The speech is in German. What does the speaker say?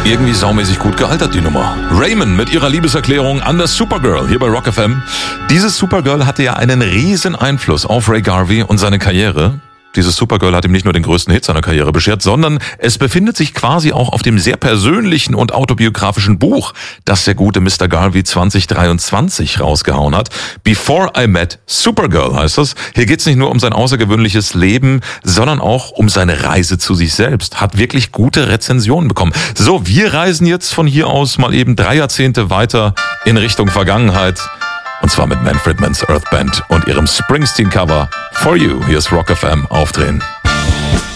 Irgendwie saumäßig gut gealtert, die Nummer. Raymond mit ihrer Liebeserklärung an das Supergirl hier bei Rock FM. Dieses Supergirl hatte ja einen riesen Einfluss auf Ray Garvey und seine Karriere. Dieses Supergirl hat ihm nicht nur den größten Hit seiner Karriere beschert, sondern es befindet sich quasi auch auf dem sehr persönlichen und autobiografischen Buch, das der gute Mr. Garvey 2023 rausgehauen hat. Before I Met Supergirl heißt das. Hier geht's nicht nur um sein außergewöhnliches Leben, sondern auch um seine Reise zu sich selbst. Hat wirklich gute Rezensionen bekommen. So, wir reisen jetzt von hier aus mal eben 3 Jahrzehnte weiter in Richtung Vergangenheit. Und zwar mit Manfred Mann's Earth Band und ihrem Springsteen-Cover For You. Hier ist Rock FM. Aufdrehen.